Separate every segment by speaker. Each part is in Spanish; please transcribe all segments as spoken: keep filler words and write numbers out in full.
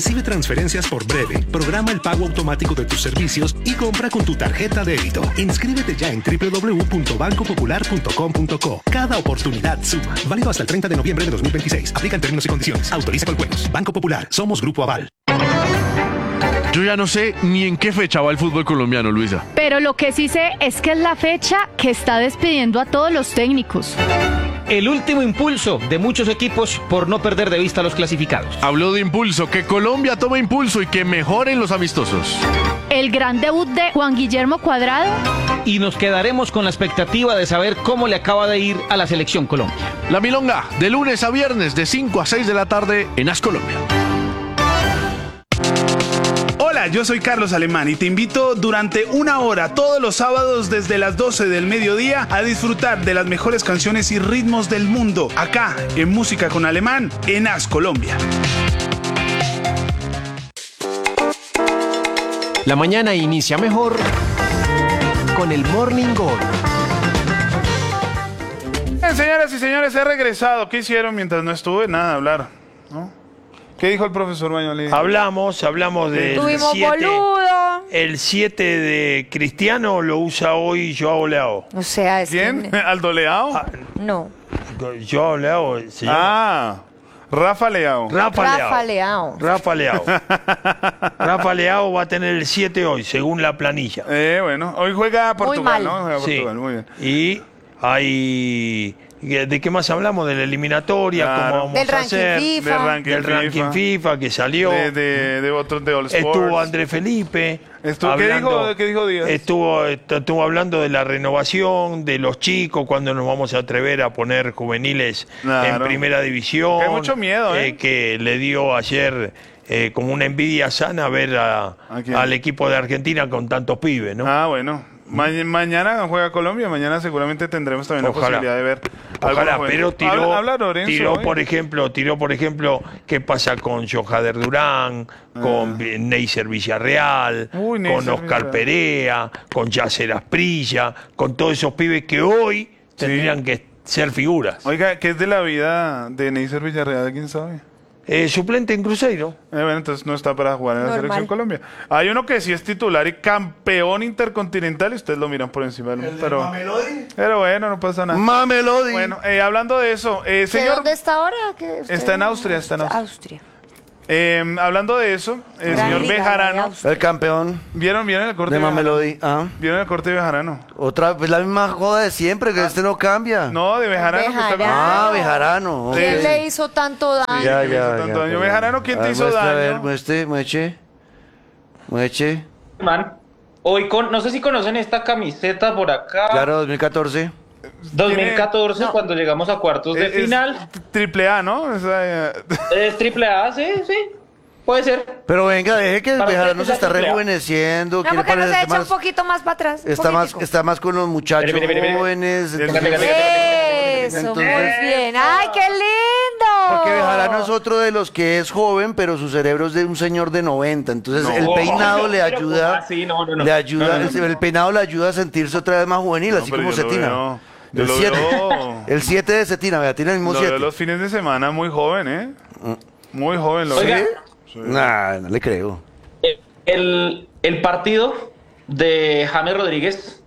Speaker 1: Recibe transferencias por Breve, programa el pago automático de tus servicios y compra con tu tarjeta de débito. Inscríbete ya en doble u doble u doble u punto banco popular punto com punto co. Cada oportunidad suma. Válido hasta el treinta de noviembre de dos mil veintiséis. Aplican términos y condiciones. Autoriza con juegos. Banco Popular. Somos Grupo Aval.
Speaker 2: Yo ya no sé ni en qué fecha va el fútbol colombiano, Luisa.
Speaker 3: Pero lo que sí sé es que es la fecha que está despidiendo a todos los técnicos.
Speaker 4: El último impulso de muchos equipos por no perder de vista a los clasificados.
Speaker 2: Habló de impulso, que Colombia tome impulso y que mejoren los amistosos.
Speaker 3: El gran debut de Juan Guillermo Cuadrado.
Speaker 4: Y nos quedaremos con la expectativa de saber cómo le acaba de ir a la Selección Colombia.
Speaker 2: La Milonga, de lunes a viernes, de cinco a seis de la tarde en As Colombia.
Speaker 5: Hola, yo soy Carlos Alemán y te invito durante una hora todos los sábados desde las doce del mediodía a disfrutar de las mejores canciones y ritmos del mundo acá en Música con Alemán en As Colombia.
Speaker 6: La mañana inicia mejor con el Morning Gol.
Speaker 5: Bien, señoras y señores, he regresado. ¿Qué hicieron mientras no estuve? Nada, hablar, ¿no? ¿Qué dijo el profesor Bañoli?
Speaker 7: Hablamos, hablamos del
Speaker 8: Tuvimos
Speaker 7: siete.
Speaker 8: boludo.
Speaker 7: El siete de Cristiano lo usa hoy Joao Leao.
Speaker 8: O sea, es
Speaker 5: ¿Quién?
Speaker 8: que-
Speaker 5: ¿Aldo Leao?
Speaker 7: Ah,
Speaker 8: No.
Speaker 7: Joao Leao se llama.
Speaker 5: Ah, Rafa Leao.
Speaker 7: Rafa,
Speaker 8: Rafa
Speaker 7: Leao.
Speaker 8: Leao.
Speaker 7: Rafa Leao. Rafa Leao va a tener el siete hoy, según la planilla.
Speaker 5: Eh, bueno, hoy juega Portugal,
Speaker 8: mal.
Speaker 5: ¿no? Juega
Speaker 7: Sí.
Speaker 5: Portugal, muy bien.
Speaker 7: Y hay... ¿De qué más hablamos? De la eliminatoria,
Speaker 5: Claro.
Speaker 7: cómo vamos
Speaker 8: Del
Speaker 7: a
Speaker 8: ranking
Speaker 7: hacer.
Speaker 8: FIFA.
Speaker 5: Del ranking
Speaker 7: Del ranking
Speaker 5: FIFA.
Speaker 7: FIFA que salió.
Speaker 5: De, de, de otros de All Sports.
Speaker 7: Estuvo Andrés Felipe.
Speaker 5: Estuvo- ¿qué dijo- qué dijo Díaz?
Speaker 7: Estuvo, est- estuvo hablando de la renovación, de los chicos, cuando nos vamos a atrever a poner juveniles
Speaker 5: Claro.
Speaker 7: en primera división.
Speaker 5: Que hay mucho miedo, ¿eh?
Speaker 7: Que le dio ayer eh, como una envidia sana ver a-
Speaker 5: ¿A quién?
Speaker 7: al equipo de Argentina con tantos pibes, ¿no?
Speaker 5: Ah, bueno. Ma- mañana juega Colombia, mañana seguramente tendremos también la
Speaker 7: Ojalá.
Speaker 5: posibilidad de ver.
Speaker 7: Ojalá,
Speaker 5: algunos
Speaker 7: pero
Speaker 5: juegos.
Speaker 7: tiró,
Speaker 5: Habla, habla Lorenzo
Speaker 7: tiró
Speaker 5: hoy.
Speaker 7: por ejemplo, tiró por ejemplo qué pasa con Johader Durán, con Neisser Villarreal,
Speaker 5: Ah. Uy,
Speaker 7: con
Speaker 5: Neisser
Speaker 7: Oscar
Speaker 5: Villarreal.
Speaker 7: Perea, con Yasser Asprilla, con todos esos pibes que hoy tendrían que ser figuras.
Speaker 5: Oiga, ¿qué es de la vida de Neisser Villarreal? ¿Quién sabe?
Speaker 7: Eh, suplente en Cruzeiro.
Speaker 5: Eh, bueno, entonces no está para jugar en la
Speaker 8: Normal.
Speaker 5: Selección Colombia. Hay uno que sí es titular y campeón intercontinental y ustedes lo miran por encima del mundo. Pero, pero bueno, no pasa nada.
Speaker 2: Mamelodi.
Speaker 5: Bueno, eh, hablando de eso, eh,
Speaker 8: ¿De
Speaker 5: señor,
Speaker 8: dónde está ahora? ¿Qué usted-
Speaker 5: Está en Austria, está en Austria.
Speaker 8: Austria.
Speaker 5: eh, hablando de eso, el
Speaker 8: Gran
Speaker 5: señor
Speaker 8: liga, la de
Speaker 5: Bejarano,
Speaker 8: Austria.
Speaker 9: El campeón
Speaker 5: ¿vieron, ¿vieron el corte
Speaker 9: de
Speaker 5: de Bejarano?
Speaker 9: Mamelodi. Ah,
Speaker 5: ¿Vieron el corte de Bejarano?
Speaker 9: otra, pues la misma joda de siempre, que este no cambia.
Speaker 5: No, de Bejarano. Que está
Speaker 8: Bejarano.
Speaker 9: Ah, Bejarano.
Speaker 8: ¿Quién
Speaker 5: Sí.
Speaker 8: le hizo tanto daño?
Speaker 5: Sí.
Speaker 9: Ya,
Speaker 5: ¿quién le hizo
Speaker 9: ya,
Speaker 5: tanto
Speaker 9: ya.
Speaker 5: daño?
Speaker 9: perdón.
Speaker 5: Bejarano, ¿quién te
Speaker 9: A ver,
Speaker 5: hizo
Speaker 9: muestre, A ver,
Speaker 5: daño?
Speaker 9: muestre, mueche. Mueche.
Speaker 10: Man, hoy con, no sé si conocen esta camiseta por acá.
Speaker 9: Claro, dos mil catorce.
Speaker 10: dos mil catorce,
Speaker 8: No.
Speaker 10: cuando llegamos a cuartos de
Speaker 5: Es- es
Speaker 10: final.
Speaker 5: triple A, ¿no? Esa, eh,
Speaker 10: Es triple A, sí, sí. Puede ser.
Speaker 9: Pero venga, deje que el
Speaker 10: Para
Speaker 9: Bejarano
Speaker 10: usted
Speaker 9: se
Speaker 10: es
Speaker 9: está
Speaker 10: la triple A.
Speaker 9: rejuveneciendo.
Speaker 8: No,
Speaker 9: quiere
Speaker 8: porque nos
Speaker 9: parecerse
Speaker 8: echa un
Speaker 9: más-
Speaker 8: poquito más para atrás. un
Speaker 9: Está más,
Speaker 8: poquitico.
Speaker 9: está más con los muchachos
Speaker 10: Mire, mire, mire, mire.
Speaker 9: jóvenes.
Speaker 5: El-
Speaker 9: entonces-
Speaker 10: Fíjate, fíjate.
Speaker 8: Eso,
Speaker 9: Entonces-
Speaker 8: muy bien. ¡Ay, qué lindo!
Speaker 9: Porque Bejarano es otro de los que es joven, pero su cerebro es de un señor de noventa. Entonces
Speaker 5: No.
Speaker 9: el peinado le
Speaker 10: Pero,
Speaker 9: ayuda.
Speaker 10: ¿cómo así? No, no, no.
Speaker 9: Le ayuda,
Speaker 10: No, no, no.
Speaker 9: El, el peinado le ayuda a sentirse otra vez más juvenil, así
Speaker 5: pero
Speaker 9: como
Speaker 5: yo lo
Speaker 9: Cetina.
Speaker 5: veo, yo
Speaker 9: El
Speaker 5: lo
Speaker 9: siete.
Speaker 5: veo.
Speaker 9: El siete de Cetina, vea, tiene el mismo
Speaker 5: lo veo
Speaker 9: siete.
Speaker 5: los fines de semana muy joven, ¿eh? Muy joven lo
Speaker 10: Oiga.
Speaker 5: veo.
Speaker 9: Nah, no le creo.
Speaker 10: El, el partido de James Rodríguez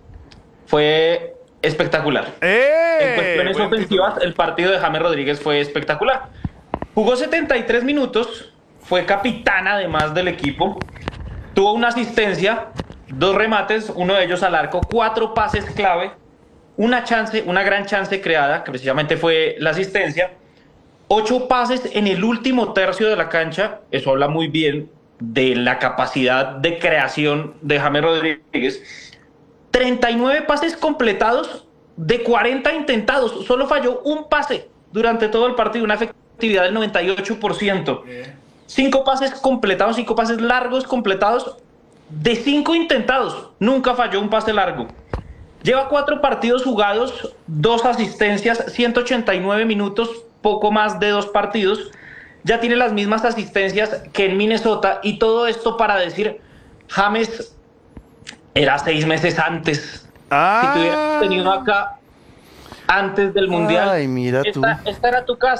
Speaker 10: fue espectacular.
Speaker 5: ¡Eh!
Speaker 10: En cuestiones
Speaker 5: Buen
Speaker 10: ofensivas,
Speaker 5: título.
Speaker 10: el partido de James Rodríguez fue espectacular. Jugó setenta y tres minutos, fue capitán además del equipo, tuvo una asistencia, dos remates, uno de ellos al arco, cuatro pases clave, una chance, una gran chance creada, que precisamente fue la asistencia, ocho pases en el último tercio de la cancha. Eso habla muy bien de la capacidad de creación de James Rodríguez. treinta y nueve pases completados de cuarenta intentados. Solo falló un pase durante todo el partido, una efectividad del noventa y ocho por ciento. Cinco pases completados, cinco pases largos completados de cinco intentados. Nunca falló un pase largo. Lleva cuatro partidos jugados, dos asistencias, ciento ochenta y nueve minutos, poco más de dos partidos. Ya tiene las mismas asistencias que en Minnesota, y todo esto para decir, James era seis meses antes.
Speaker 5: Ah.
Speaker 10: Si te hubieras tenido acá antes del Mundial,
Speaker 9: Ay, mira tú.
Speaker 10: esta, esta era tu casa.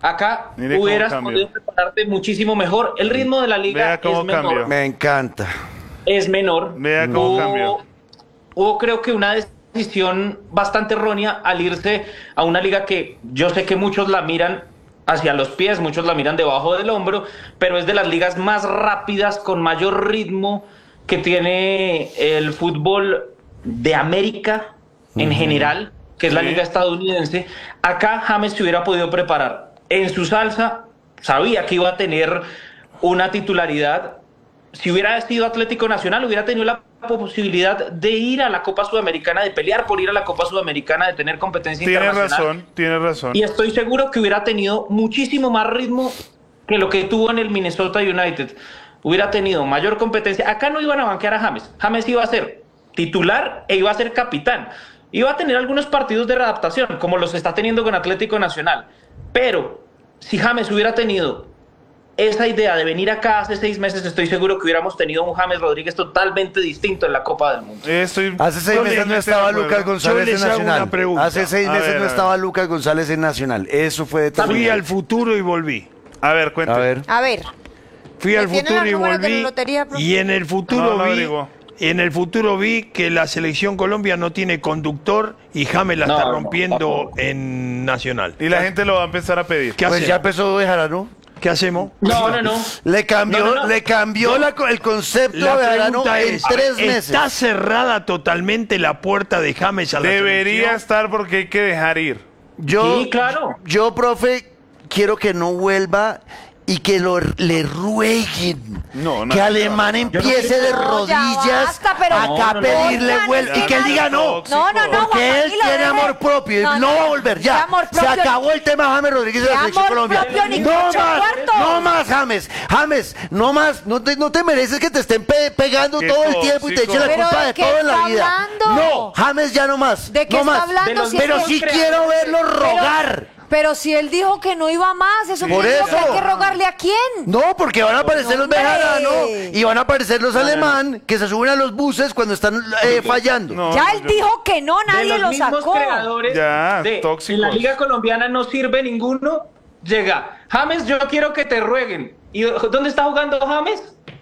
Speaker 10: Acá
Speaker 5: Mire cómo
Speaker 10: hubieras
Speaker 5: cambió.
Speaker 10: podido prepararte muchísimo mejor. El ritmo de la liga
Speaker 5: Vea cómo
Speaker 10: es menor.
Speaker 5: cambió.
Speaker 9: Me encanta.
Speaker 10: Es menor.
Speaker 5: Vea cómo
Speaker 10: hubo,
Speaker 5: cambió.
Speaker 10: Hubo creo que una decisión bastante errónea al irse a una liga que yo sé que muchos la miran hacia los pies, muchos la miran debajo del hombro, pero es de las ligas más rápidas, con mayor ritmo que tiene el fútbol de América en general, que es la
Speaker 5: Sí.
Speaker 10: liga estadounidense. Acá James se hubiera podido preparar en su salsa, sabía que iba a tener una titularidad. Si hubiera sido Atlético Nacional, hubiera tenido la posibilidad de ir a la Copa Sudamericana, de pelear por ir a la Copa Sudamericana, de tener competencia
Speaker 5: Tiene
Speaker 10: internacional.
Speaker 5: razón, tiene razón.
Speaker 10: Y estoy seguro que hubiera tenido muchísimo más ritmo que lo que tuvo en el Minnesota United. Hubiera tenido mayor competencia. Acá no iban a banquear a James. James iba a ser titular e iba a ser capitán. Iba a tener algunos partidos de readaptación, como los está teniendo con Atlético Nacional. Pero si James hubiera tenido esa idea de venir acá hace seis meses, estoy seguro que hubiéramos tenido un James Rodríguez totalmente distinto en la Copa del Mundo.
Speaker 5: Estoy
Speaker 9: Hace seis meses no
Speaker 5: totalmente
Speaker 9: estaba
Speaker 5: de acuerdo.
Speaker 9: Lucas González
Speaker 7: les
Speaker 9: en
Speaker 7: hago
Speaker 9: Nacional.
Speaker 7: una pregunta.
Speaker 9: Hace seis
Speaker 5: A
Speaker 9: meses
Speaker 5: ver,
Speaker 9: no
Speaker 5: a
Speaker 9: estaba
Speaker 5: ver.
Speaker 9: Lucas González en Nacional. Eso fue
Speaker 7: Fui
Speaker 9: determinante.
Speaker 7: al futuro y volví.
Speaker 5: A ver, cuente.
Speaker 9: A ver.
Speaker 8: A ver.
Speaker 7: Fui al
Speaker 8: ¿Tiene
Speaker 7: futuro
Speaker 8: los
Speaker 7: y
Speaker 8: números de la
Speaker 7: volví.
Speaker 8: lotería, profe?
Speaker 7: Y en el futuro
Speaker 5: No, no
Speaker 7: vi.
Speaker 5: averiguó.
Speaker 7: En el futuro vi que la selección Colombia no tiene conductor y James la
Speaker 10: No,
Speaker 7: está
Speaker 10: no,
Speaker 7: rompiendo
Speaker 10: tampoco.
Speaker 7: en Nacional.
Speaker 5: Y la gente lo va a empezar a pedir.
Speaker 7: ¿Qué
Speaker 9: Pues
Speaker 7: hacemos?
Speaker 9: ya empezó Bejarano.
Speaker 7: ¿Qué hacemos?
Speaker 10: No, no, no.
Speaker 9: Le cambió,
Speaker 10: No, no, no.
Speaker 9: le cambió la co- el concepto
Speaker 7: La
Speaker 9: de Bejarano
Speaker 7: pregunta
Speaker 9: en
Speaker 7: es,
Speaker 9: tres meses.
Speaker 7: ¿está cerrada totalmente la puerta de James a la
Speaker 5: Debería
Speaker 7: selección?
Speaker 5: estar porque hay que dejar ir.
Speaker 9: Yo,
Speaker 10: Sí, claro.
Speaker 9: yo, profe, quiero que no vuelva y que lo, le rueguen.
Speaker 5: No, no,
Speaker 9: que
Speaker 5: no,
Speaker 9: Alemán
Speaker 5: no.
Speaker 9: empiece de
Speaker 8: No, ya
Speaker 9: rodillas
Speaker 8: basta, pero-
Speaker 9: acá
Speaker 10: No,
Speaker 9: a
Speaker 10: no, no.
Speaker 9: pedirle
Speaker 8: Oigan,
Speaker 9: vuelta
Speaker 8: es
Speaker 9: y
Speaker 8: que
Speaker 9: que él diga no.
Speaker 5: Tóxico.
Speaker 8: No, no, no,
Speaker 9: Porque
Speaker 8: Juan
Speaker 9: él
Speaker 8: Camilo,
Speaker 9: tiene
Speaker 8: deje-
Speaker 9: amor propio y
Speaker 8: No,
Speaker 9: no,
Speaker 8: no,
Speaker 9: va a volver
Speaker 8: ¿qué
Speaker 9: ya.
Speaker 8: amor
Speaker 9: Se
Speaker 8: propio?
Speaker 9: acabó el tema James Rodríguez de la
Speaker 8: ¿Qué
Speaker 9: selección
Speaker 8: amor
Speaker 9: Colombia.
Speaker 8: propio, ni
Speaker 9: No
Speaker 8: ocho
Speaker 9: más,
Speaker 8: cuartos?
Speaker 9: no más, James. James, no más. No te, no te mereces que te estén pe- pegando
Speaker 5: Qué
Speaker 9: todo el tiempo y te
Speaker 5: tóxico.
Speaker 9: echen la
Speaker 8: ¿Pero
Speaker 9: culpa
Speaker 8: de
Speaker 9: de
Speaker 8: qué
Speaker 9: todo en la
Speaker 8: está
Speaker 9: vida.
Speaker 8: hablando?
Speaker 9: No, James ya no más.
Speaker 8: ¿De qué
Speaker 9: no
Speaker 8: está
Speaker 9: más.
Speaker 8: hablando?
Speaker 10: De los
Speaker 8: Si
Speaker 9: Pero
Speaker 8: es que-
Speaker 9: sí quiero verlo rogar.
Speaker 8: Pero si él dijo que no iba más, eso
Speaker 9: Por
Speaker 8: quiere decir
Speaker 9: eso.
Speaker 8: que hay que rogarle a quién.
Speaker 9: No, porque van a aparecer los
Speaker 8: hombre.
Speaker 9: Bejarano y van a aparecer los alemán que se suben a los buses cuando están eh, fallando.
Speaker 5: No,
Speaker 8: Ya
Speaker 5: no,
Speaker 8: él
Speaker 5: yo-
Speaker 8: dijo que no,
Speaker 10: De
Speaker 8: nadie
Speaker 10: los
Speaker 8: lo
Speaker 10: mismos
Speaker 8: sacó.
Speaker 10: creadores
Speaker 5: Ya,
Speaker 10: de
Speaker 5: tóxicos.
Speaker 10: en la liga colombiana no sirve ninguno. Llega James, yo quiero que te rueguen. ¿Y dónde está jugando James?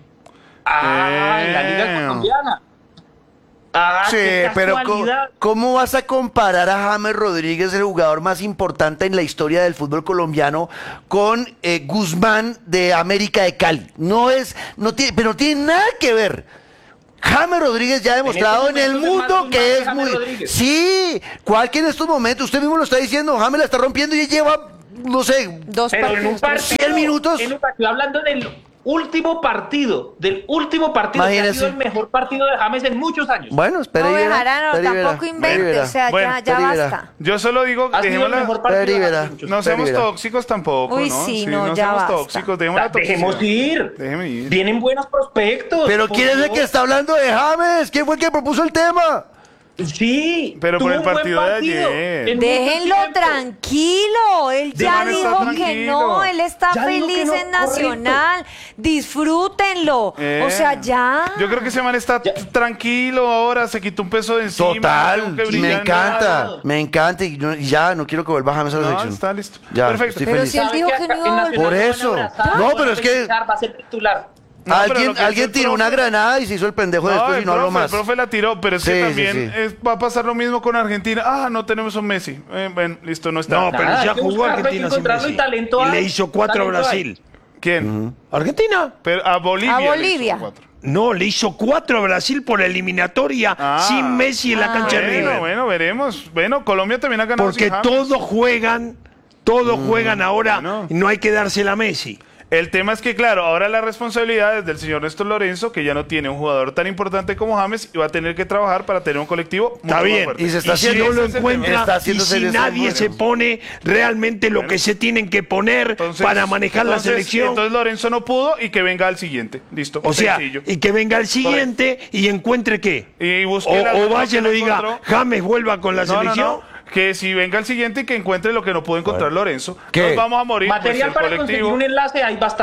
Speaker 10: Ah, en la liga
Speaker 5: Eh.
Speaker 10: colombiana. Ah,
Speaker 9: Sí,
Speaker 10: qué
Speaker 9: pero co-
Speaker 10: casualidad.
Speaker 9: ¿cómo vas a comparar a James Rodríguez, el jugador más importante en la historia del fútbol colombiano, con eh, Guzmán de América de Cali? No es, no tiene, pero no tiene nada que ver. James Rodríguez ya ha demostrado en,
Speaker 10: estos
Speaker 9: el
Speaker 10: momentos es
Speaker 9: mundo
Speaker 10: más
Speaker 9: que
Speaker 10: Guzmán
Speaker 9: es
Speaker 10: que James
Speaker 9: muy...
Speaker 10: Rodríguez.
Speaker 9: Sí, ¿cuál que en estos momentos? Usted mismo lo está diciendo, James la está rompiendo y lleva, no sé,
Speaker 8: Dos
Speaker 10: Pero en un
Speaker 8: partidos.
Speaker 10: partido,
Speaker 9: cien minutos.
Speaker 10: en un partido, hablando del último partido, del último partido que ha
Speaker 9: Imagínese.
Speaker 10: sido el mejor partido de James en muchos años.
Speaker 9: bueno, espera
Speaker 8: No,
Speaker 9: y verá,
Speaker 8: Bejarano,
Speaker 9: espera y verá,
Speaker 8: tampoco
Speaker 9: espera y
Speaker 8: invente,
Speaker 9: verá.
Speaker 8: o sea,
Speaker 5: Bueno,
Speaker 8: ya, ya
Speaker 9: espera y verá.
Speaker 8: basta.
Speaker 5: Yo solo digo,
Speaker 10: Ha sido el
Speaker 5: dejémosla.
Speaker 10: mejor partido de
Speaker 9: Peribera.
Speaker 10: James en muchos.
Speaker 5: No seamos
Speaker 9: Peribera.
Speaker 5: tóxicos tampoco,
Speaker 8: Uy,
Speaker 5: ¿no?
Speaker 8: sí, no,
Speaker 5: no
Speaker 8: ya
Speaker 5: seamos
Speaker 8: basta.
Speaker 5: tóxicos, dejemos la
Speaker 10: Dejemos
Speaker 5: toxicidad.
Speaker 10: ir.
Speaker 5: Déjeme ir.
Speaker 10: Vienen buenos prospectos.
Speaker 9: Pero
Speaker 10: por
Speaker 9: ¿quién es el
Speaker 10: favor.
Speaker 9: que está hablando de James? ¿Quién fue el que propuso el tema?
Speaker 10: Sí.
Speaker 5: Pero por
Speaker 10: tuvo
Speaker 5: el
Speaker 10: un buen
Speaker 5: partido de
Speaker 10: partido
Speaker 5: ayer.
Speaker 10: en mucho
Speaker 8: Déjenlo
Speaker 10: tiempo.
Speaker 8: tranquilo, él ya
Speaker 5: Déjalo estar
Speaker 8: dijo que
Speaker 5: tranquilo.
Speaker 8: no, él está
Speaker 10: Ya dijo que
Speaker 8: feliz
Speaker 10: no,
Speaker 8: en Nacional, disfrútenlo,
Speaker 5: Eh,
Speaker 8: o sea, ya.
Speaker 5: Yo creo que ese man está
Speaker 10: Ya.
Speaker 5: tranquilo ahora, se quitó un peso de encima.
Speaker 9: Total,
Speaker 5: no tengo que
Speaker 9: me
Speaker 5: brillar
Speaker 9: encanta,
Speaker 5: nada.
Speaker 9: me encanta y, no- y ya no quiero que vuelva James a la
Speaker 5: No,
Speaker 9: selección.
Speaker 5: está listo.
Speaker 9: Ya,
Speaker 5: Perfecto.
Speaker 9: estoy
Speaker 8: Pero
Speaker 9: feliz.
Speaker 8: si él
Speaker 10: ¿Sabe
Speaker 8: dijo
Speaker 10: que
Speaker 8: que
Speaker 10: acá
Speaker 8: no
Speaker 10: en
Speaker 8: iba a
Speaker 10: Nacional
Speaker 9: Por
Speaker 10: lo van a
Speaker 9: eso.
Speaker 10: abrazar,
Speaker 9: No,
Speaker 10: lo van
Speaker 9: pero
Speaker 10: a
Speaker 9: es que-
Speaker 10: felicitar, va a ser titular.
Speaker 5: No, pero
Speaker 9: alguien
Speaker 5: lo que
Speaker 9: alguien
Speaker 5: hizo el
Speaker 9: tiró una
Speaker 5: profe-
Speaker 9: granada y se hizo el pendejo
Speaker 5: No,
Speaker 9: después
Speaker 5: el
Speaker 9: y no habló
Speaker 5: profe, el
Speaker 9: más.
Speaker 5: profe la tiró, pero es que
Speaker 9: Sí, sí,
Speaker 5: también
Speaker 9: sí.
Speaker 5: es- va a pasar lo mismo con Argentina. Ah, no tenemos un Messi. Eh, bueno, listo, no está.
Speaker 7: No, pero
Speaker 10: Nada,
Speaker 7: ya
Speaker 10: hay que
Speaker 7: jugó
Speaker 10: buscarlo, hay que
Speaker 7: Argentina sin
Speaker 10: encontrarlo
Speaker 7: Messi.
Speaker 10: y talento
Speaker 7: Y le
Speaker 10: hay,
Speaker 7: hizo cuatro a
Speaker 10: talento hay.
Speaker 7: Brasil.
Speaker 5: ¿Quién?
Speaker 7: ¿Argentina?
Speaker 5: Pero a Bolivia.
Speaker 8: A
Speaker 5: le hizo
Speaker 8: Bolivia.
Speaker 5: cuatro.
Speaker 7: No, le hizo cuatro a Brasil por eliminatoria
Speaker 5: Ah.
Speaker 7: sin Messi en la cancha de
Speaker 5: Bueno,
Speaker 7: River.
Speaker 5: bueno, veremos. Bueno, Colombia también ha ganado
Speaker 7: Porque
Speaker 5: sin James.
Speaker 7: todos juegan, todos juegan ahora,
Speaker 5: bueno.
Speaker 7: y no hay que dársela a Messi.
Speaker 5: El tema es que, claro, ahora la responsabilidad es del señor Néstor Lorenzo, que ya no tiene un jugador tan importante como James y va a tener que trabajar para tener un colectivo mucho
Speaker 7: Está
Speaker 5: más
Speaker 7: bien.
Speaker 5: fuerte.
Speaker 9: Y se está
Speaker 7: si
Speaker 9: haciendo-
Speaker 7: no lo
Speaker 5: ese es el tema.
Speaker 7: encuentra,
Speaker 9: Está
Speaker 7: y
Speaker 9: haciendo
Speaker 7: si
Speaker 9: series
Speaker 7: nadie
Speaker 9: buenas.
Speaker 7: se pone realmente lo que se tienen que poner
Speaker 5: Entonces-
Speaker 7: para manejar
Speaker 5: entonces-
Speaker 7: la selección.
Speaker 5: Entonces Lorenzo no pudo y que venga al siguiente. Listo.
Speaker 7: o sea,
Speaker 5: sencillo.
Speaker 7: y que venga el siguiente y encuentre qué.
Speaker 5: Y
Speaker 7: O,
Speaker 5: busque la-
Speaker 7: o
Speaker 5: lo que
Speaker 7: vaya y
Speaker 5: no
Speaker 7: le diga,
Speaker 5: encontró.
Speaker 7: James vuelva con la
Speaker 5: No, no,
Speaker 7: selección.
Speaker 5: no. Que si venga el siguiente y que encuentre lo que no pudo encontrar Lorenzo.
Speaker 9: ¿Qué?
Speaker 5: Nos vamos a morir.
Speaker 10: Material
Speaker 5: pues,
Speaker 10: para
Speaker 5: el
Speaker 10: conseguir
Speaker 5: colectivo.
Speaker 10: un enlace hay bastante.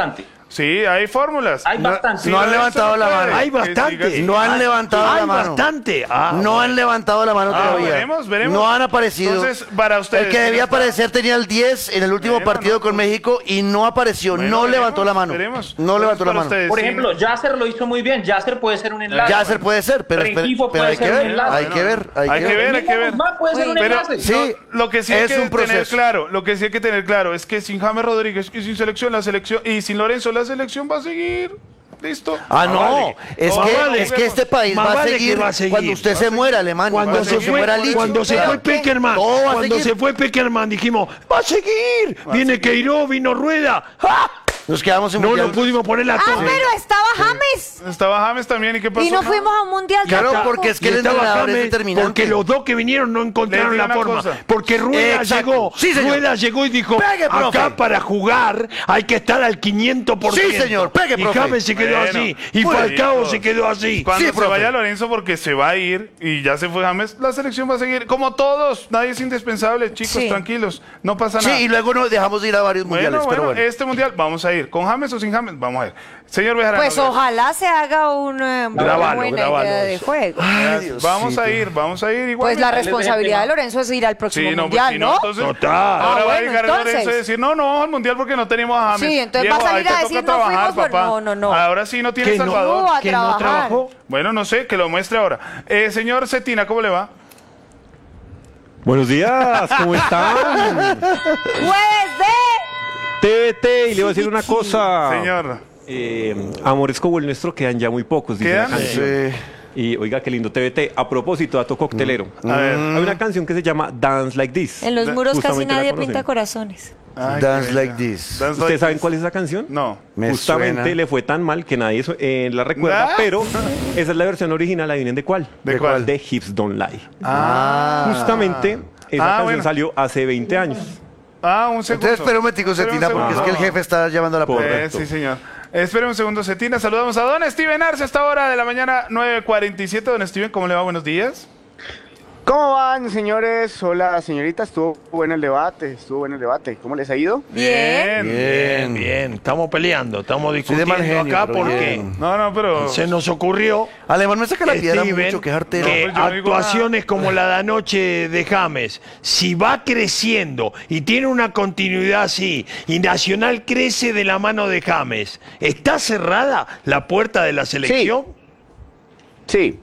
Speaker 5: Sí, hay fórmulas.
Speaker 10: Hay
Speaker 9: No,
Speaker 10: bastantes.
Speaker 9: no han levantado la mano.
Speaker 7: Hay bastante.
Speaker 9: No han levantado
Speaker 7: Hay
Speaker 9: la mano.
Speaker 7: bastante. Ah,
Speaker 9: No han levantado la mano
Speaker 5: Ah,
Speaker 9: todavía.
Speaker 5: veremos, veremos.
Speaker 9: No han aparecido.
Speaker 5: Entonces, para ustedes,
Speaker 9: El que debía
Speaker 5: ¿quién está?
Speaker 9: aparecer tenía el diez en el último
Speaker 5: Bueno,
Speaker 9: partido
Speaker 5: no,
Speaker 9: con
Speaker 5: pues.
Speaker 9: México y no apareció.
Speaker 5: Bueno,
Speaker 9: no
Speaker 5: veremos,
Speaker 9: levantó la mano.
Speaker 5: veremos.
Speaker 9: No
Speaker 5: Entonces,
Speaker 9: levantó la
Speaker 5: para
Speaker 9: mano.
Speaker 5: ustedes,
Speaker 10: Por
Speaker 5: sí.
Speaker 10: ejemplo, Yasser lo hizo muy bien. Yasser puede ser un enlace.
Speaker 9: Yasser puede ser, pero, pero,
Speaker 10: Rengifo
Speaker 9: pero
Speaker 10: puede
Speaker 9: hay que
Speaker 10: ser un
Speaker 9: ver.
Speaker 10: enlace.
Speaker 9: Hay que ver. Hay,
Speaker 5: Hay que ver, hay que ver.
Speaker 10: Guzmán puede ser un
Speaker 5: Pero
Speaker 10: enlace.
Speaker 9: Sí,
Speaker 5: no, lo que sí hay
Speaker 9: es
Speaker 5: que
Speaker 9: un
Speaker 5: tener
Speaker 9: proceso.
Speaker 5: claro, lo que sí hay que tener claro es que sin James Rodríguez y sin selección, la selección, y sin Lorenzo, la selección va a seguir. Listo.
Speaker 9: Ah, no,
Speaker 7: vale.
Speaker 9: es,
Speaker 5: Más
Speaker 9: que,
Speaker 5: vale.
Speaker 9: es que este país
Speaker 7: Más
Speaker 9: va, a
Speaker 7: vale que
Speaker 9: seguir
Speaker 7: va a seguir.
Speaker 9: cuando usted
Speaker 5: Va a
Speaker 9: se
Speaker 5: seguir.
Speaker 9: muera, Alemán.
Speaker 7: Cuando
Speaker 9: cuando
Speaker 7: se
Speaker 9: se
Speaker 7: fue,
Speaker 9: muera Licho.
Speaker 7: cuando se
Speaker 9: Claro.
Speaker 7: fue Peckerman,
Speaker 9: Todo va a
Speaker 7: cuando
Speaker 9: seguir.
Speaker 7: se fue Peckerman dijimos, va a seguir. Viene Queiroz, vino Rueda. ¡Ah!
Speaker 9: Nos quedamos en
Speaker 7: No
Speaker 9: mundial.
Speaker 7: nos pudimos poner la
Speaker 8: Ah,
Speaker 7: torre.
Speaker 8: pero estaba James.
Speaker 5: Estaba James también, ¿y qué pasó?
Speaker 8: Y no fuimos a un mundial
Speaker 9: Claro,
Speaker 8: tampoco.
Speaker 9: porque es que
Speaker 7: Y
Speaker 9: el
Speaker 7: estaba
Speaker 9: entrenador es
Speaker 7: James,
Speaker 9: determinante.
Speaker 7: porque los dos que vinieron no encontraron
Speaker 5: Les digo
Speaker 7: la
Speaker 5: una
Speaker 7: forma.
Speaker 5: cosa.
Speaker 7: Porque Rueda
Speaker 9: Exacto.
Speaker 7: llegó,
Speaker 9: Sí, señor.
Speaker 7: Rueda llegó y dijo,
Speaker 9: Pegue, profe.
Speaker 7: acá para jugar hay que estar al quinientos por ciento.
Speaker 9: Sí, señor. Pegue,
Speaker 7: y
Speaker 9: profe.
Speaker 7: James se quedó
Speaker 5: Bueno,
Speaker 7: así. Y
Speaker 5: muy
Speaker 7: Falcao
Speaker 5: bien,
Speaker 7: se quedó así.
Speaker 5: Cuando
Speaker 9: Sí,
Speaker 5: se
Speaker 9: profe.
Speaker 5: vaya Lorenzo, porque se va a ir y ya se fue James, la selección va a seguir. Como todos, nadie es indispensable, chicos,
Speaker 8: Sí.
Speaker 5: tranquilos, no pasa
Speaker 9: Sí,
Speaker 5: nada.
Speaker 9: y luego nos dejamos de ir a varios mundiales,
Speaker 5: Bueno,
Speaker 9: pero
Speaker 5: bueno,
Speaker 9: bueno.
Speaker 5: este mundial vamos a ir. ¿Con James o sin James? Vamos a ir. Señor Bejarano.
Speaker 8: Pues ojalá se haga una
Speaker 7: Grábalo,
Speaker 8: buena
Speaker 7: grábalo
Speaker 8: idea de
Speaker 7: eso.
Speaker 8: juego.
Speaker 5: gracias. Vamos a ir, vamos a ir igual.
Speaker 8: Pues la responsabilidad de Lorenzo es ir al próximo
Speaker 5: Sí, no, pues,
Speaker 8: mundial,
Speaker 5: si
Speaker 8: ¿no?
Speaker 5: entonces,
Speaker 7: Total.
Speaker 5: ahora
Speaker 8: Ah,
Speaker 5: va a
Speaker 8: bueno,
Speaker 5: llegar
Speaker 8: entonces.
Speaker 5: Lorenzo y decir, no, no vamos al mundial porque no tenemos a James.
Speaker 8: Sí, entonces
Speaker 5: Viejo,
Speaker 8: va a salir
Speaker 5: ahí te
Speaker 8: a
Speaker 5: toca
Speaker 8: decir, no
Speaker 5: trabajar,
Speaker 8: fuimos por-
Speaker 5: papá.
Speaker 8: no, no, no.
Speaker 5: Ahora sí no tiene
Speaker 7: Que no,
Speaker 5: Salvador.
Speaker 8: No, a
Speaker 7: que no
Speaker 8: trabajar.
Speaker 7: trabajó.
Speaker 5: Bueno, no sé, que lo muestre ahora. Eh, señor Cetina, ¿cómo le va?
Speaker 11: Buenos días, ¿cómo están?
Speaker 8: Jueves de...
Speaker 11: T V T, y le voy a decir una cosa.
Speaker 5: Señor.
Speaker 11: Eh, amores como el nuestro quedan ya muy pocos, dice la
Speaker 5: ¿Quedan?
Speaker 11: canción. Y oiga, qué lindo T V T. A propósito, dato coctelero.
Speaker 5: A ver.
Speaker 11: Hay una canción que se llama Dance Like This.
Speaker 8: En los muros casi
Speaker 11: Justamente la
Speaker 8: nadie
Speaker 11: conocen.
Speaker 8: pinta corazones.
Speaker 5: Ay,
Speaker 9: Dance
Speaker 5: qué
Speaker 9: like
Speaker 5: bella.
Speaker 9: this.
Speaker 5: Dance
Speaker 11: ¿Ustedes
Speaker 5: like
Speaker 11: saben
Speaker 5: this.
Speaker 11: cuál es esa canción?
Speaker 5: No.
Speaker 9: Me
Speaker 11: Justamente
Speaker 9: suena.
Speaker 11: le fue tan mal que nadie so- eh, la recuerda,
Speaker 5: Ah.
Speaker 11: pero esa es la versión original, adivinen de cuál.
Speaker 5: ¿De cuál?
Speaker 11: De Hips Don't Lie.
Speaker 5: Ah.
Speaker 11: Justamente esa
Speaker 5: Ah,
Speaker 11: canción
Speaker 5: bueno.
Speaker 11: salió hace veinte años.
Speaker 5: Ah, un segundo.
Speaker 9: Entonces, espera un momentico,
Speaker 5: Espera un
Speaker 9: Cetina, porque es que el
Speaker 5: segundo.
Speaker 9: jefe está llamando a la puerta.
Speaker 5: Eh,
Speaker 11: Correcto.
Speaker 5: sí, señor. Espera un segundo, Cetina. Saludamos a don Steven Arce a esta hora de la mañana, nueve cuarenta y siete. Don Steven, ¿cómo le va? Buenos días.
Speaker 12: ¿Cómo van, señores? Hola, señorita. Estuvo bueno el debate, estuvo bueno el debate. ¿Cómo les ha ido?
Speaker 8: Bien.
Speaker 7: Bien, bien. Estamos peleando, estamos
Speaker 9: Soy de
Speaker 7: discutiendo
Speaker 9: mal genio,
Speaker 7: acá
Speaker 9: pero
Speaker 7: porque
Speaker 9: bien.
Speaker 5: No, no, pero...
Speaker 7: se nos ocurrió
Speaker 9: Alemán me saca la piedra
Speaker 7: Steven,
Speaker 9: mucho, que es artero.
Speaker 7: que
Speaker 5: No, pues yo no digo
Speaker 7: actuaciones como la de anoche de James, si va creciendo y tiene una continuidad así, y Nacional crece de la mano de James, ¿está cerrada la puerta de la selección?
Speaker 12: Sí.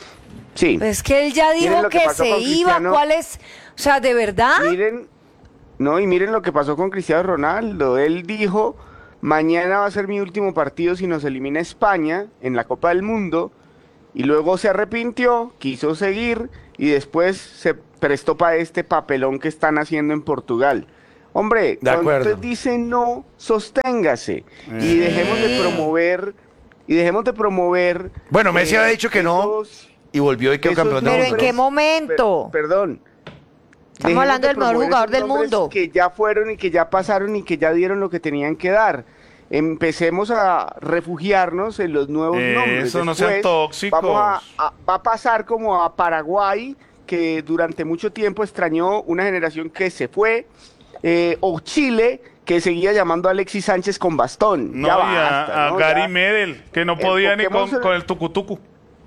Speaker 12: Sí.
Speaker 8: Pues que él ya
Speaker 12: Miren
Speaker 8: dijo
Speaker 12: lo que
Speaker 8: que,
Speaker 12: pasó
Speaker 8: se
Speaker 12: con
Speaker 8: iba.
Speaker 12: Cristiano.
Speaker 8: ¿Cuál es? O sea, ¿de verdad?
Speaker 12: Miren, no, y miren lo que pasó con Cristiano Ronaldo. Él dijo, mañana va a ser mi último partido si nos elimina España en la Copa del Mundo. Y luego se arrepintió, quiso seguir y después se prestó para este papelón que están haciendo en Portugal. Hombre,
Speaker 9: De
Speaker 12: cuando
Speaker 9: acuerdo.
Speaker 12: usted dice no, sosténgase y dejemos de promover, y dejemos de promover...
Speaker 9: Bueno, Messi
Speaker 12: eh,
Speaker 9: había dicho que no
Speaker 12: esos-
Speaker 9: y volvió y quedó
Speaker 12: esos
Speaker 9: campeón del
Speaker 8: Pero ¿en
Speaker 9: mundo.
Speaker 8: qué momento?
Speaker 12: Per- perdón.
Speaker 8: Estamos
Speaker 12: Dejemos
Speaker 8: hablando
Speaker 12: de
Speaker 8: del mejor
Speaker 12: promover
Speaker 8: jugador
Speaker 12: esos
Speaker 8: del
Speaker 12: nombres
Speaker 8: mundo.
Speaker 12: Que ya fueron y que ya pasaron y que ya dieron lo que tenían que dar. Empecemos a refugiarnos en los nuevos
Speaker 5: Eso,
Speaker 12: nombres.
Speaker 5: no sean
Speaker 12: Después,
Speaker 5: tóxicos.
Speaker 12: Vamos a, a- va a pasar como a Paraguay, que durante mucho tiempo extrañó una generación que se fue, eh, o Chile, que seguía llamando a Alexis Sánchez con bastón.
Speaker 5: No,
Speaker 12: Ya
Speaker 5: y a,
Speaker 12: basta,
Speaker 5: a
Speaker 12: ¿no?
Speaker 5: Gary
Speaker 12: Ya-
Speaker 5: Medel, que no podía ni con,
Speaker 12: enfoquémonos en-
Speaker 5: con el tucutucu.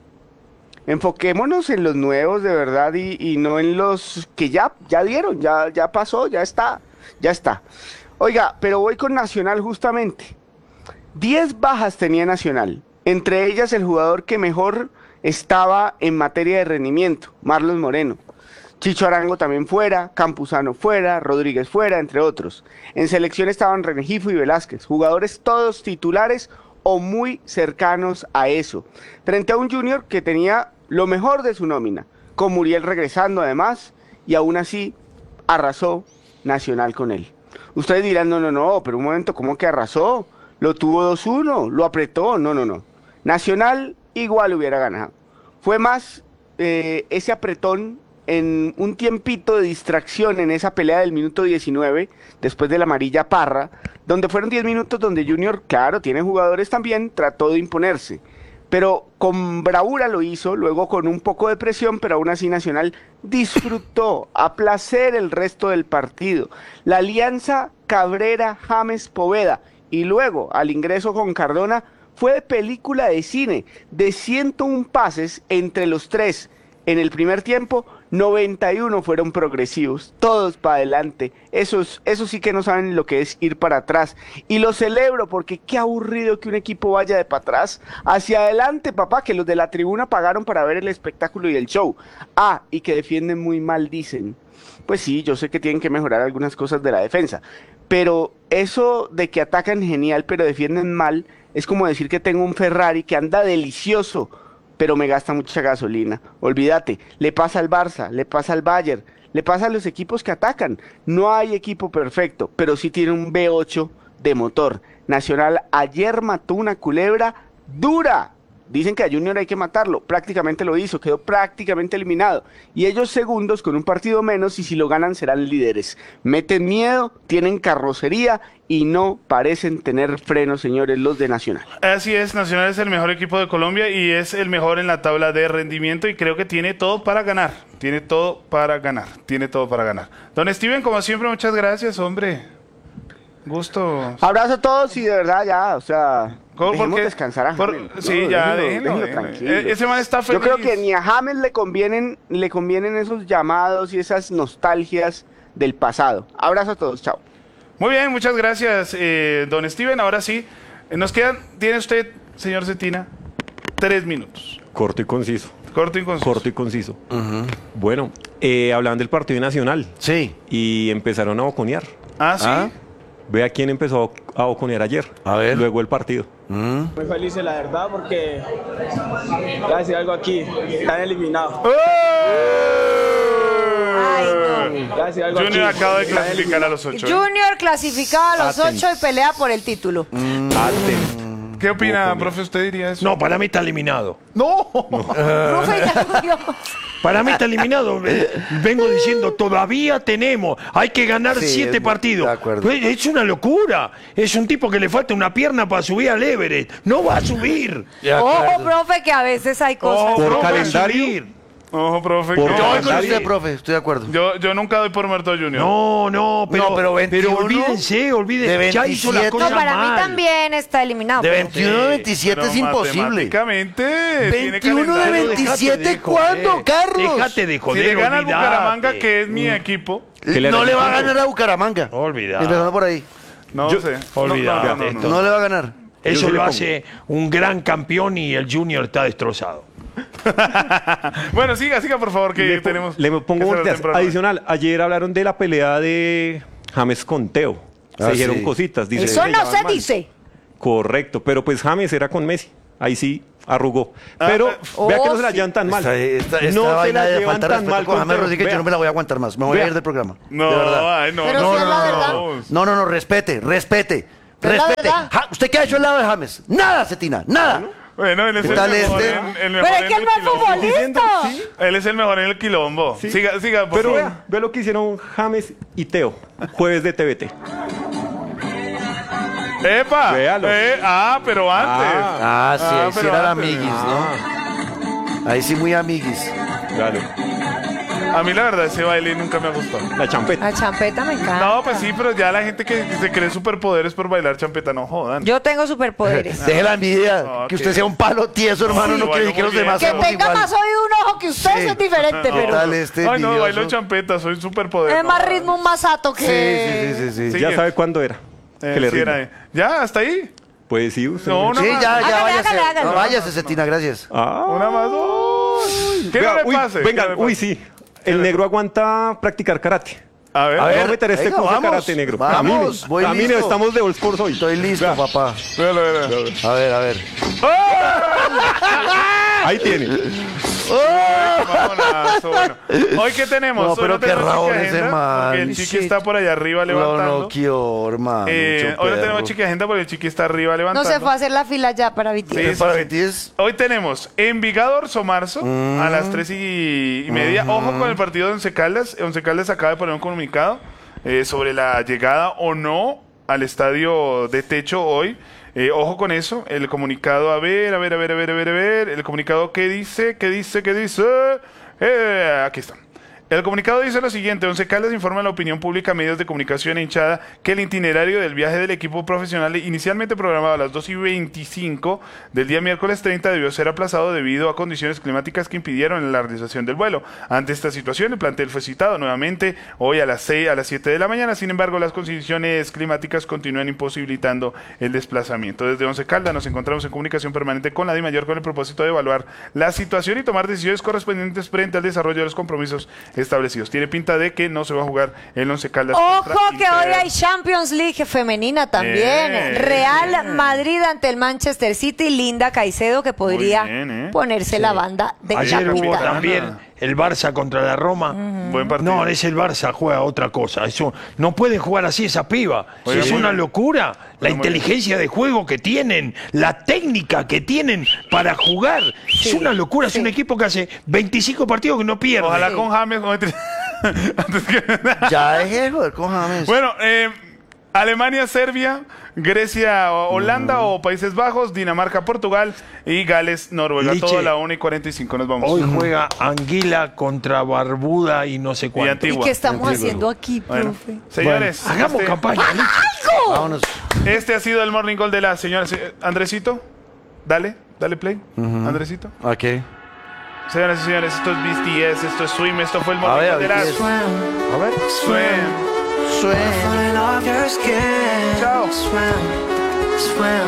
Speaker 12: Enfoquémonos en los nuevos de verdad y, y no en los que ya, ya dieron, ya, ya pasó, ya está, ya está. Oiga, pero voy con Nacional justamente. Diez bajas tenía Nacional, entre ellas el jugador que mejor estaba en materia de rendimiento, Marlos Moreno. Chicho Arango también fuera, Campuzano fuera, Rodríguez fuera, entre otros. En selección estaban Rengifo y Velázquez, jugadores todos titulares o muy cercanos a eso. Frente a un Junior que tenía lo mejor de su nómina, con Muriel regresando además, y aún así arrasó Nacional con él. Ustedes dirán, no, no, no, pero un momento, ¿cómo que arrasó? Lo tuvo dos uno, lo apretó, no, no, no. Nacional igual hubiera ganado. Fue más eh, ese apretón en un tiempito de distracción en esa pelea del minuto diecinueve, después de la amarilla Parra, donde fueron diez minutos donde Junior, claro, tiene jugadores también, trató de imponerse. Pero con bravura lo hizo, luego con un poco de presión, pero aún así Nacional disfrutó a placer el resto del partido. La alianza Cabrera-James Poveda y luego al ingreso con Cardona fue de película de cine. De ciento uno pases entre los tres en el primer tiempo, noventa y uno fueron progresivos, todos para adelante. Esos, esos sí que no saben lo que es ir para atrás. Y lo celebro porque qué aburrido que un equipo vaya de para atrás. Hacia adelante, papá, que los de la tribuna pagaron para ver el espectáculo y el show. Ah, y que defienden muy mal, dicen. Pues sí, yo sé que tienen que mejorar algunas cosas de la defensa. Pero eso de que atacan genial pero defienden mal, es como decir que tengo un Ferrari que anda delicioso, pero me gasta mucha gasolina. Olvídate, le pasa al Barça, le pasa al Bayern, le pasa a los equipos que atacan. No hay equipo perfecto, pero sí tiene un V ocho de motor. Nacional ayer mató una culebra dura. Dicen que a Junior hay que matarlo, prácticamente lo hizo, quedó prácticamente eliminado. Y ellos segundos con un partido menos y si lo ganan serán líderes. Meten miedo, tienen carrocería y no parecen tener freno, señores, los de Nacional.
Speaker 5: Así es, Nacional es el mejor equipo de Colombia y es el mejor en la tabla de rendimiento y creo que tiene todo para ganar. Tiene todo para ganar, tiene todo para ganar. Don Steven, como siempre, muchas gracias, hombre. Gusto.
Speaker 12: Abrazo a todos y de verdad ya, o sea, dejemos descansar a
Speaker 5: por,
Speaker 12: James.
Speaker 5: Sí,
Speaker 12: no,
Speaker 5: ya,
Speaker 12: déjenlo,
Speaker 5: déjenlo,
Speaker 12: déjenlo
Speaker 5: déjenlo.
Speaker 12: tranquilo.
Speaker 5: E- Ese man está feliz.
Speaker 12: Yo creo que ni a James le convienen, le convienen esos llamados y esas nostalgias del pasado. Abrazo a todos, chao.
Speaker 5: Muy bien, muchas gracias, eh, don Steven. Ahora sí, eh, nos quedan, tiene usted, señor Cetina, tres minutos.
Speaker 11: Corto y conciso.
Speaker 5: Corto y conciso.
Speaker 11: Corto y conciso. Uh-huh. Bueno, eh, hablaban del partido nacional.
Speaker 9: Sí.
Speaker 11: Y empezaron a boconear.
Speaker 5: Ah, sí. ¿Ah?
Speaker 11: Vea quién empezó a boconear ayer.
Speaker 9: A ver.
Speaker 11: Luego el partido.
Speaker 13: Mm. Muy felices, la verdad, porque voy a decir algo aquí. Están eliminados.
Speaker 8: Ay, no.
Speaker 13: Voy a decir algo
Speaker 5: Junior
Speaker 13: aquí.
Speaker 5: acaba de clasificar a los ocho.
Speaker 8: Junior clasificado a los
Speaker 11: Aten.
Speaker 8: ocho y pelea por el título.
Speaker 11: Mm. Aten.
Speaker 5: ¿Qué opina, profe? ¿Usted diría eso?
Speaker 7: No, para mí está eliminado.
Speaker 5: No.
Speaker 7: no.
Speaker 8: Profe, ya murió.
Speaker 7: Para mí está eliminado. Vengo diciendo, todavía tenemos. Hay que ganar
Speaker 9: Sí,
Speaker 7: siete
Speaker 9: es-
Speaker 7: partidos.
Speaker 9: de acuerdo.
Speaker 7: Es es una locura. Es un tipo que le falta una pierna para subir al Everest. No va a subir.
Speaker 8: Ojo, profe, que a veces hay cosas.
Speaker 11: Por
Speaker 7: no va a
Speaker 11: calendario.
Speaker 7: subir.
Speaker 5: Ojo, profe.
Speaker 11: Por
Speaker 5: no,
Speaker 9: Yo voy
Speaker 11: calendario.
Speaker 9: con usted, profe, estoy de acuerdo.
Speaker 5: yo, yo nunca doy por muerto a Junior.
Speaker 7: No, no, pero,
Speaker 9: No, pero veintiuno,
Speaker 7: olvídense, olvídense.
Speaker 9: de
Speaker 7: Ya hizo la
Speaker 9: veintisiete.
Speaker 7: cosa
Speaker 8: No, para
Speaker 7: mal.
Speaker 8: mí también está eliminado.
Speaker 9: De
Speaker 8: profe.
Speaker 9: veintiuno a veintisiete es
Speaker 5: Pero
Speaker 9: imposible.
Speaker 5: matemáticamente, tiene
Speaker 9: veintiuno de
Speaker 5: calendario.
Speaker 9: veintisiete,
Speaker 7: Déjate de
Speaker 9: ¿cuándo,
Speaker 7: joder.
Speaker 9: Carlos?
Speaker 7: Déjate de
Speaker 5: Si
Speaker 7: joder,
Speaker 5: le gana al
Speaker 7: olvídate.
Speaker 5: Bucaramanga, que es mi equipo,
Speaker 11: Que le
Speaker 9: No
Speaker 11: hagan
Speaker 9: le va a
Speaker 11: el
Speaker 9: ganar a Bucaramanga.
Speaker 7: Olvidado.
Speaker 9: Empezando por ahí.
Speaker 5: no
Speaker 11: Yo-
Speaker 5: sé.
Speaker 7: olvídate.
Speaker 5: No, no, no, no.
Speaker 9: No le va a ganar.
Speaker 7: Eso
Speaker 11: Yo sí
Speaker 7: lo
Speaker 11: le
Speaker 7: hace un gran campeón y el Junior está destrozado.
Speaker 5: Bueno, siga, siga, por favor, que
Speaker 11: Le, po-
Speaker 5: tenemos.
Speaker 11: le
Speaker 5: que
Speaker 11: pongo
Speaker 5: cerrar
Speaker 11: volteas.
Speaker 5: temprano.
Speaker 11: Adicional, ayer hablaron de la pelea de James con Teo. Se
Speaker 9: Ah,
Speaker 11: dijeron
Speaker 9: sí.
Speaker 11: cositas. Dice,
Speaker 8: Eso
Speaker 11: "Se
Speaker 8: no
Speaker 11: llevan
Speaker 8: se
Speaker 11: mal".
Speaker 8: dice.
Speaker 11: Correcto, pero pues James era con Messi. Ahí sí arrugó.
Speaker 5: Ah,
Speaker 11: Pero
Speaker 5: eh,
Speaker 11: vea que
Speaker 8: oh,
Speaker 11: no se la
Speaker 8: sí.
Speaker 11: llevan tan mal.
Speaker 9: Esta, esta, esta
Speaker 11: no se
Speaker 9: vaina
Speaker 11: la
Speaker 9: de
Speaker 11: llevan
Speaker 9: falta de
Speaker 11: tan mal
Speaker 9: respeto con
Speaker 11: con
Speaker 9: James
Speaker 11: Teo.
Speaker 9: Rodríguez, yo
Speaker 11: Vea.
Speaker 9: no me la voy a aguantar más. Me voy
Speaker 11: Vea.
Speaker 9: a ir del programa.
Speaker 5: No,
Speaker 9: de verdad.
Speaker 5: ay, no,
Speaker 8: Pero
Speaker 5: no,
Speaker 8: si es la
Speaker 5: no,
Speaker 8: verdad.
Speaker 5: no.
Speaker 9: No, no, no, respete, respete.
Speaker 8: ¿Es la
Speaker 9: Respete.
Speaker 8: verdad?
Speaker 9: Ja, ¿Usted qué ha hecho al lado de James? Nada, Cetina, nada.
Speaker 5: Bueno, él es
Speaker 9: ¿Qué
Speaker 5: el
Speaker 9: tal
Speaker 5: mejor,
Speaker 9: este?
Speaker 5: en, el
Speaker 8: Pero
Speaker 5: mejor
Speaker 8: es
Speaker 5: en
Speaker 8: que él
Speaker 5: el
Speaker 8: no es
Speaker 5: quilombo.
Speaker 8: futbolista.
Speaker 5: Él es el mejor en el quilombo.
Speaker 11: Sí.
Speaker 5: Siga, siga, por
Speaker 11: Pero
Speaker 5: favor.
Speaker 11: vea, vea lo que hicieron James y Teo. Jueves de T V T.
Speaker 5: ¡Epa!
Speaker 11: Véalo.
Speaker 5: Eh, ah, pero antes.
Speaker 9: Ah, sí,
Speaker 5: Ah,
Speaker 9: ahí sí
Speaker 5: pero
Speaker 9: eran
Speaker 5: antes.
Speaker 9: amiguis, ¿no? Ahí sí muy amiguis.
Speaker 11: Claro.
Speaker 5: A mí la verdad ese baile nunca me ha gustado.
Speaker 11: La champeta.
Speaker 8: La champeta me encanta.
Speaker 5: No, pues sí, pero ya la gente que se cree superpoderes por bailar champeta, no jodan.
Speaker 8: Yo tengo superpoderes.
Speaker 9: Deje la envidia.
Speaker 5: No,
Speaker 9: que
Speaker 5: que-
Speaker 9: usted sea un palo tieso, hermano,
Speaker 5: sí,
Speaker 9: no quiere
Speaker 5: bailo
Speaker 9: decir que los
Speaker 5: muy bien.
Speaker 9: demás
Speaker 8: Que
Speaker 9: seamos
Speaker 8: tenga
Speaker 9: igual.
Speaker 8: más oído y un ojo que usted,
Speaker 9: Sí.
Speaker 8: eso es diferente,
Speaker 9: ¿Qué
Speaker 8: pero
Speaker 9: tal este
Speaker 5: Ay, no,
Speaker 9: envidioso?
Speaker 5: bailo champeta, soy superpoder.
Speaker 8: es
Speaker 5: no,
Speaker 8: más
Speaker 5: jodan.
Speaker 8: ritmo, más sato que...
Speaker 9: Sí, sí, sí, sí, sí.
Speaker 5: Sí.
Speaker 11: Ya sabe cuándo era.
Speaker 5: Eh,
Speaker 11: que le
Speaker 5: sí,
Speaker 11: rinda.
Speaker 5: era, eh. ¿Ya? ¿Hasta ahí?
Speaker 11: Pues sí, usted.
Speaker 5: No, no.
Speaker 9: Sí, ya, ya,
Speaker 8: Hágale,
Speaker 9: váyase.
Speaker 8: hágale, hágale.
Speaker 9: No, váyase, Cetina, gracias.
Speaker 11: Ah.
Speaker 5: Una más. Uy. ¿Qué
Speaker 11: Vea,
Speaker 5: no le
Speaker 11: uy,
Speaker 5: pase? ¿Qué
Speaker 11: venga,
Speaker 5: no le
Speaker 11: uy,
Speaker 5: pase?
Speaker 11: sí. El negro aguanta practicar karate.
Speaker 5: A ver,
Speaker 9: A
Speaker 11: A
Speaker 9: ver,
Speaker 11: ver, meter este
Speaker 9: venga,
Speaker 11: curso de
Speaker 9: vamos,
Speaker 11: karate negro.
Speaker 9: vamos,
Speaker 11: Camine,
Speaker 9: voy
Speaker 11: camine,
Speaker 9: listo.
Speaker 11: estamos de All Sports hoy.
Speaker 9: Estoy listo,
Speaker 11: Vea.
Speaker 9: papá.
Speaker 5: véalo, véalo.
Speaker 9: A ver, a ver.
Speaker 11: Ahí tiene.
Speaker 5: Mamonazo, bueno. Hoy qué tenemos.
Speaker 9: No,
Speaker 5: Hoy
Speaker 9: pero qué
Speaker 5: tenemos
Speaker 9: rabón
Speaker 5: chiqui
Speaker 9: ese
Speaker 5: agenda,
Speaker 9: man.
Speaker 5: porque el chiqui
Speaker 8: Shit.
Speaker 5: está por allá arriba
Speaker 9: Lo
Speaker 5: levantando.
Speaker 9: noqueó, hermano.
Speaker 5: Eh,
Speaker 9: mucho
Speaker 5: hoy no
Speaker 9: perro.
Speaker 5: tenemos chiqui agenda porque el chiqui está arriba
Speaker 8: No
Speaker 5: levantando.
Speaker 8: se fue a hacer la fila ya para
Speaker 5: Sí,
Speaker 8: Vitier.
Speaker 5: sí,
Speaker 9: Para
Speaker 5: sí.
Speaker 9: que tienes-
Speaker 5: Hoy tenemos Envigado Orso Marzo
Speaker 9: Mm.
Speaker 5: a las tres y, y media. Ojo con el partido de Once Caldas. Once Caldas acaba de poner un comunicado eh, sobre la llegada o no al estadio de techo hoy. Eh, ojo con eso. El comunicado, a ver, a ver, a ver, a ver, a ver, a ver. El comunicado, ¿qué dice? ¿Qué dice? ¿Qué dice? Eh, aquí está. El comunicado dice lo siguiente: Once Caldas informa a la opinión pública, medios de comunicación e hinchada que el itinerario del viaje del equipo profesional inicialmente programado a las dos y veinticinco del día miércoles treinta debió ser aplazado debido a condiciones climáticas que impidieron la realización del vuelo. Ante esta situación, el plantel fue citado nuevamente hoy a las seis, a las siete de la mañana. Sin embargo, las condiciones climáticas continúan imposibilitando el desplazamiento. Desde Once Caldas nos encontramos en comunicación permanente con la DIMAYOR con el propósito de evaluar la situación y tomar decisiones correspondientes frente al desarrollo de los compromisos establecidos. Tiene pinta de que no se va a jugar el Once Caldas.
Speaker 8: Ojo que hoy hay Champions League femenina también.
Speaker 5: Eh,
Speaker 8: Real Madrid ante el Manchester City. Linda Caicedo que podría
Speaker 5: bien, eh.
Speaker 8: ponerse
Speaker 5: Sí.
Speaker 8: la banda de
Speaker 7: Ayer
Speaker 8: la
Speaker 7: hubo
Speaker 8: punta.
Speaker 7: también el Barça contra la Roma.
Speaker 5: Buen partido.
Speaker 7: No, es el Barça, juega otra cosa. Eso, no puede jugar así esa piba.
Speaker 5: Oiga,
Speaker 7: es
Speaker 5: muy
Speaker 7: una
Speaker 5: bien.
Speaker 7: locura. La
Speaker 5: Muy
Speaker 7: inteligencia de juego que tienen, la técnica que tienen para jugar. Es una locura. Es un equipo que hace veinticinco partidos que no pierde.
Speaker 5: Ojalá con James. con este- Antes que-
Speaker 9: Ya dejé de joder con James.
Speaker 5: Bueno, eh, Alemania, Serbia, Grecia, o- Holanda o Países Bajos, Dinamarca, Portugal y Gales, Noruega.
Speaker 7: Liche,
Speaker 5: Todo a la una y cuarenta y cinco nos vamos.
Speaker 7: Hoy juega Anguila contra Barbuda y no sé cuánto.
Speaker 8: ¿Y
Speaker 5: Antigua.
Speaker 8: qué estamos
Speaker 5: Antigua.
Speaker 8: haciendo aquí,
Speaker 5: Bueno,
Speaker 8: profe?
Speaker 5: señores,
Speaker 7: Bueno, hagamos
Speaker 5: este,
Speaker 7: campaña.
Speaker 8: ¡Algo!
Speaker 9: Vámonos.
Speaker 5: este ha sido el Morning Call de la señora eh, Andresito. Dale, dale play. Andresito.
Speaker 9: Ok.
Speaker 5: Señoras y señores, esto es B T S, esto es Swim, esto fue el
Speaker 9: A
Speaker 5: Morning
Speaker 9: ver,
Speaker 5: Call de la
Speaker 9: B T S. A ver.
Speaker 5: Swim.
Speaker 9: Suena.
Speaker 5: Chao.